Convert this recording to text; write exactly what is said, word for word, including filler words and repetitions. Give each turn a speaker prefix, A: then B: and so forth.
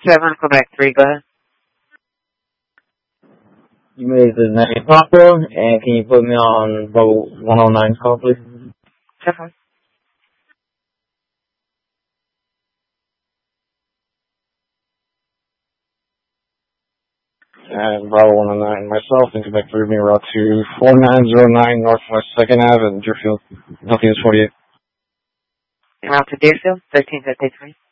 A: seven, Quebec three, go ahead.
B: You made the name Papa, and can you put me on Bravo one oh nine call, please?
A: seven.
C: And Bravo one oh nine, myself, in Quebec three, being route to four nine zero nine Northwest second Avenue in Deerfield, Northeast forty-eight.
A: Route to Deerfield, thirteen fifty-three.